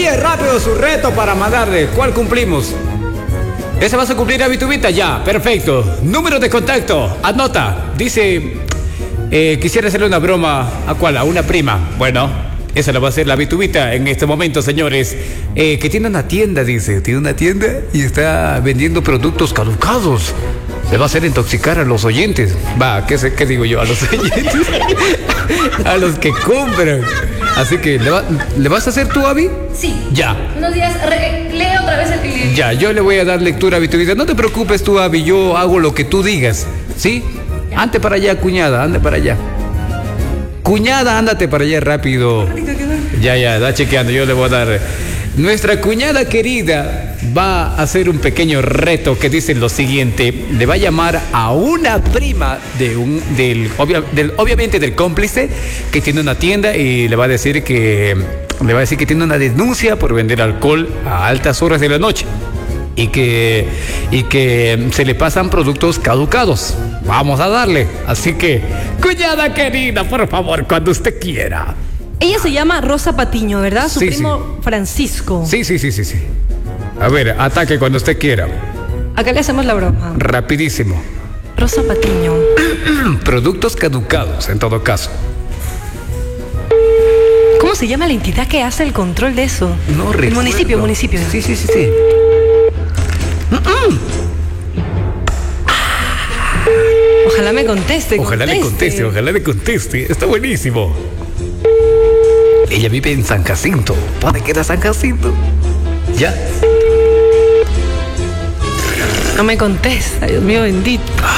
envíe rápido su reto para mandarle. ¿Cuál cumplimos? ¿Ese vas a cumplir a Vitubita? Ya, perfecto. Número de contacto, anota. Dice, quisiera hacerle una broma. ¿A cuál? A una prima. Bueno, esa la va a hacer la Vitubita en este momento, señores. Que tiene una tienda, dice. Tiene una tienda y está vendiendo productos caducados. Le va a hacer intoxicar a los oyentes. Va, ¿qué digo yo? A los oyentes. A los que compran. Así que, ¿le vas a hacer tú, Abby? Sí. Ya. Unos días, lee otra vez el... Ya, yo le voy a dar lectura a Vitubita. No te preocupes tú, Abby, yo hago lo que tú digas. ¿Sí? Ya. Ande para allá, cuñada, ande para allá. Cuñada, ándate para allá rápido. Ya, da chequeando, yo le voy a dar. Nuestra cuñada querida va a hacer un pequeño reto que dice lo siguiente. Le va a llamar a una prima obviamente del cómplice que tiene una tienda y le va a decir que tiene una denuncia por vender alcohol a altas horas de la noche. Y que se le pasan productos caducados. Vamos a darle. Así que, cuñada querida, por favor, cuando usted quiera. Ella se llama Rosa Patiño, ¿verdad? Su Sí, primo Francisco. Sí. A ver, ataque cuando usted quiera. Acá le hacemos la broma. Rapidísimo. Rosa Patiño. Productos caducados, en todo caso. ¿Cómo se llama la entidad que hace el control de eso? No recuerdo. El municipio. Sí. Ojalá me conteste. Ojalá le conteste. Está buenísimo. Ella vive en San Jacinto. ¿Dónde queda San Jacinto? Ya. No me contesta, Dios mío bendito.